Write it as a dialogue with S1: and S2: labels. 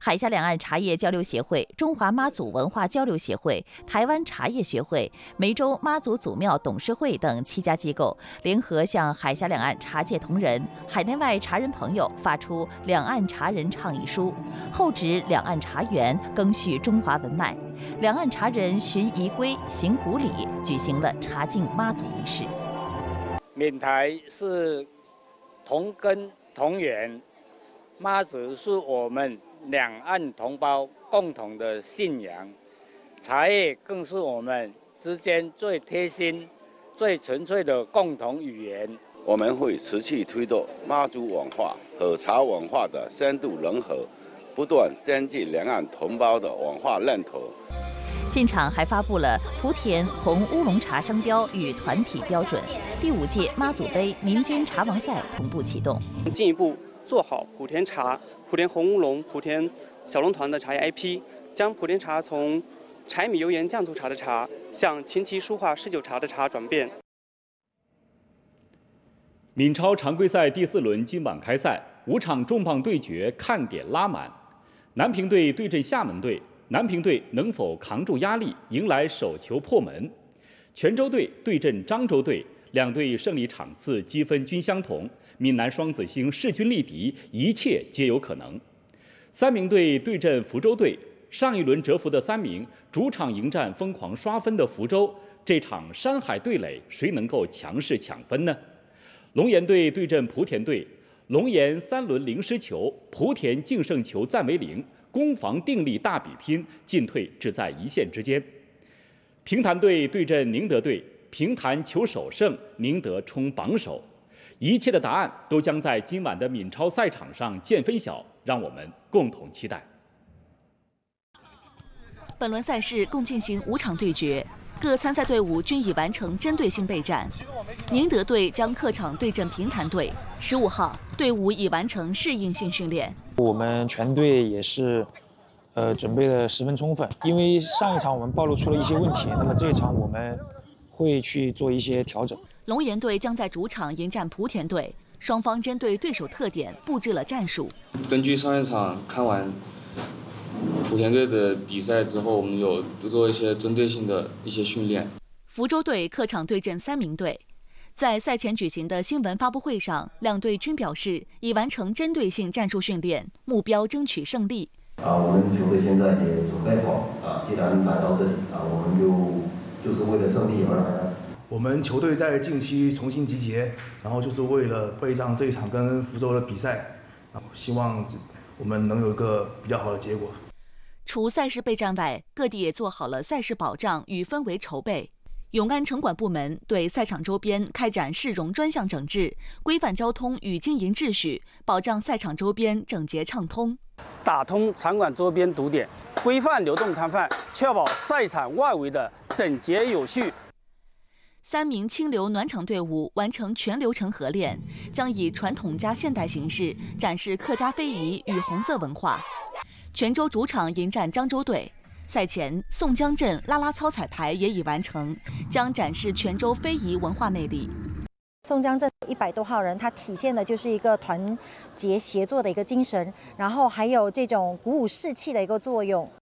S1: 海峡两岸茶叶交流协会、中华妈祖文化交流协会、台湾茶叶学会、梅州妈祖祖庙董事会等7家机构联合向海峡两岸茶界同仁、海内外茶人朋友发出两岸茶人倡议书，厚植两岸茶园，赓续中华文脉。两岸茶人循仪规、行古礼，举行了茶敬妈祖仪式。
S2: 闽台是同根同源，妈祖是我们两岸同胞共同的信仰，茶叶更是我们之间最贴心、最纯粹的共同语言。
S3: 我们会持续推动妈祖文化和茶文化的深度融合，不断增进两岸同胞的文化认同。
S1: 现场还发布了莆田红乌龙茶商标与团体标准。第5届妈祖杯民间茶王赛同步启动，
S4: 进一步做好莆田茶、莆田红乌龙、莆田小龙团的茶叶 IP， 将莆田茶从柴米油盐酱醋茶的茶向琴棋书画诗酒茶的茶转变。
S5: 闽超常规赛第4轮今晚开赛，5场重磅对决看点拉满。南平队对阵厦门队，南平队能否扛住压力，迎来首球破门？泉州队对阵漳州队，两队胜利场次积分均相同，闽南双子星势均力敌，一切皆有可能。三明队对阵福州队，上一轮折服的三明，主场迎战疯狂刷分的福州，这场山海对垒，谁能够强势抢分呢？龙岩队对阵莆田队，龙岩3轮0失球，莆田净胜球暂为0，攻防定力大比拼，进退只在一线之间。平潭队对阵宁德队，平潭求首胜，宁德冲榜首。一切的答案都将在今晚的闽超赛场上见分晓，让我们共同期待。
S6: 本轮赛事共进行5场对决，各参赛队伍均已完成针对性备战。宁德队将客场对阵平潭队，15号队伍已完成适应性训练。
S7: 我们全队也是，准备的十分充分，因为上一场我们暴露出了一些问题，那么这一场我们会去做一些调整。
S6: 龙岩队将在主场迎战莆田队，双方针对对手特点布置了战术。
S8: 根据上一场看完莆田队的比赛之后，我们有做一些针对性的一些训练。
S6: 福州队客场对阵三明队，在赛前举行的新闻发布会上，两队均表示已完成针对性战术训练，目标争取胜利。
S9: 我们球队现在也准备好既然来到这里我们就是为了胜利而来。
S10: 我们球队在近期重新集结，然后就是为了备战这一场跟福州的比赛，希望我们能有一个比较好的结果。
S6: 除赛事备战外，各地也做好了赛事保障与氛围筹备。永安城管部门对赛场周边开展市容专项整治，规范交通与经营秩序，保障赛场周边整洁畅通。
S2: 打通场馆周边堵点，规范流动摊贩，确保赛场外围的整洁有序。
S6: 3名清流暖场队伍完成全流程合练，将以传统加现代形式展示客家非遗与红色文化。泉州主场迎战漳州队，赛前宋江镇啦啦操彩排也已完成，将展示泉州非遗文化魅力。
S11: 宋江镇100多号人，它体现的就是一个团结协作的一个精神，然后还有这种鼓舞士气的一个作用。